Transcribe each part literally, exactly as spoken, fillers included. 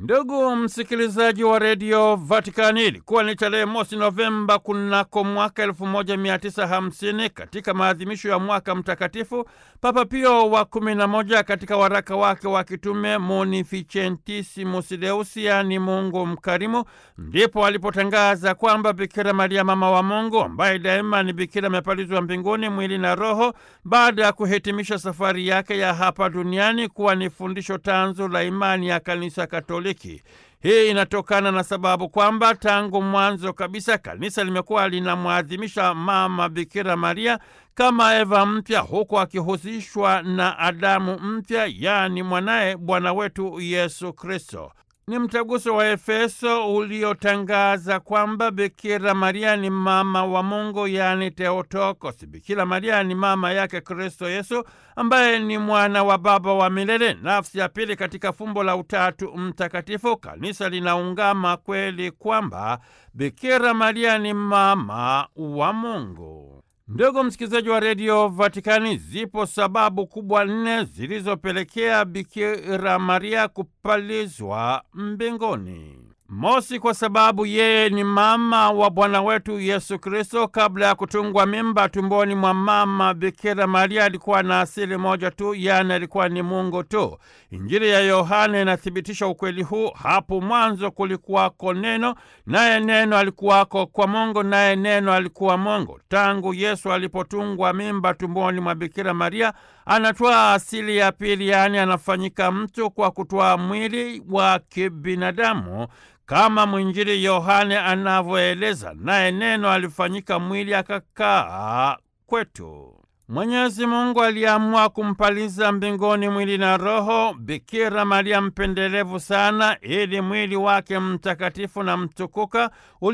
Ndugu msikilizaji wa redio Vatikani, ilikuwa ni tarehe mosi Novemba kunako mwaka elfu moja mia tisa hamsini katika maadhimisho ya mwaka mtakatifu, Papa Pio wa kumi na moja katika waraka wake wa kitume Munificentissimus Deus, yaani Mungu mkarimu, ndipo alipotangaza kwamba Bikira Maria mama wa Mungu, ambaye daima ni bikira, amepalizwa mbinguni mwili na roho baada ya kuhitimisha safari yake ya hapa duniani, kuwa ni fundisho tanzu la imani ya Kanisa Katoliki. Hii inatokana na sababu kwamba tangu mwanzo kabisa kanisa limekuwa linamwadhimisha mama Bikira Maria kama Eva mpya, huku akihusishwa na Adamu mpya, yaani mwanaye Bwana wetu Yesu Kristo. Ni mtaguso wa Efeso uliotangaza kwamba Bikira Maria ni mama wa Mungu, yaani Theotokos. Bikira Maria ni mama yake Kristo Yesu, ambaye ni mwana wa Baba wa milele, nafsi ya pili katika fumbo la Utatu Mtakatifu. Kanisa linaungama kweli kwamba Bikira Maria ni mama wa Mungu. Ndugu msikilizaji wa redio Vatikani, zipo sababu kubwa nne zilizopelekea Bikira Maria kupalizwa mbinguni. Mosi, kwa sababu yeye ni mama wa Bwana wetu Yesu Kristo. Kabla ya kutungwa mimba tumboni mwa mama Bikira Maria alikuwa na asili moja tu, yaani alikuwa ni Mungu tu. Injili ya Yohane inathibitisha ukweli huu. Hapo mwanzo kulikuwako Neno, naye Neno alikuwako kwa Mungu, naye Neno alikuwa Mungu. Tangu Yesu alipotungwa mimba tumboni mwa Bikira Maria, anatwaa asili ya pili, yaani anafanyika mtu kwa kutwaa mwili wa kibinadamu, kama mwinjili Yohane anavyoeleza, naye Neno alifanyika mwili akakaa kwetu. Mwenyezi Mungu aliamua kumpaliza mbinguni mwili na roho Bikira Maria mpendelevu sana, ili mwili wake mtakatifu na mtukuka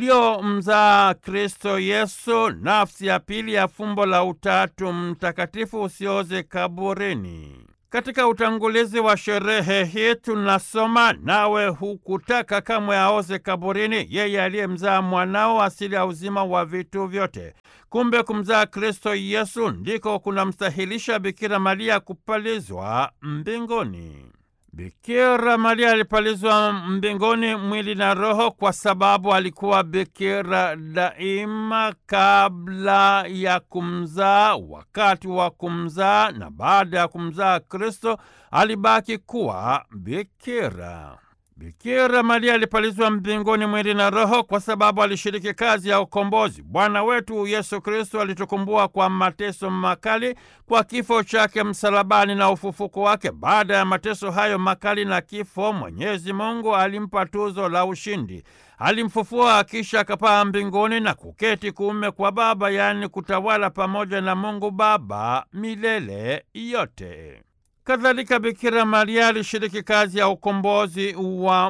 uliomzaa Kristo Yesu, nafsi ya pili ya fumbo la Utatu Mtakatifu, usioze kaburini. Katika utangulizi wa sherehe hii tunasoma, nawe hukutaka kamwe aoze kaburini yeye aliyemzaa mwanao, asili ya uzima wa vitu vyote. Kumbe kumzaa Kristo Yesu ndiko kunamstahilisha Bikira Maria kupalizwa mbinguni. Bikira Maria alipalizwa mbinguni mwili na roho kwa sababu alikuwa bikira daima, kabla ya kumzaa, wakati wa kumzaa na baada ya kumzaa Kristo alibaki kuwa bikira. Bikira Maria alipalizwa mbinguni mwili na roho kwa sababu alishiriki kazi ya ukombozi. Bwana wetu Yesu Kristo alitukumbua kwa mateso makali, kwa kifo chake msalabani na ufufuko wake. Baada ya mateso hayo makali na kifo, Mwenyezi Mungu alimpa tuzo la ushindi. Alimfufua kisha akapaa mbinguni na kuketi kuume kwa Baba, yaani kutawala pamoja na Mungu Baba milele yote. Kadhalika Bikira Maria alishiriki kazi ya ukombozi wa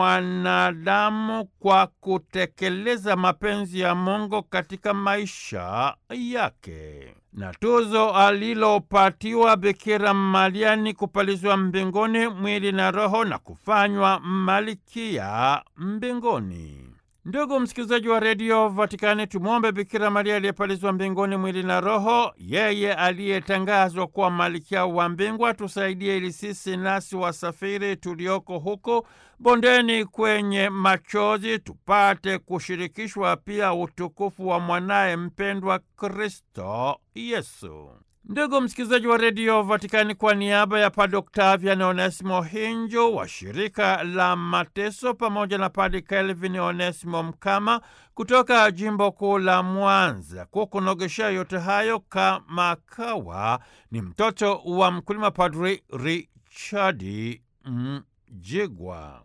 mwanadamu kwa kutekeleza mapenzi ya Mungu katika maisha yake. Na tuzo alilopatiwa Bikira Maria ni kupalizwa mbinguni mwili na roho na kufanywa malkia mbinguni. Ndugu msikilizaji wa redio Vatikani, tumwombe Bikira Maria aliyepalizwa mbinguni mwili na roho, yeye aliyetangazwa kuwa malkia wa mbingwa, tusaidie ili sisi nasi wasafiri tulioko huko bondeni kwenye machozi tupate kushirikishwa pia utukufu wa mwanaye mpendwa Kristo Yesu. Ndugu msikilizaji wa redio Vatikani, kwa niaba ya Padre Octavian Onesimo Hinjo wa shirika la mateso pamoja na Padre Kelvin Onesimo Mkama kutoka jimbo kuu la Mwanza, kukunogesha yote hayo kama kawa ni mtoto wa mkulima, Padre Richard Mjigwa.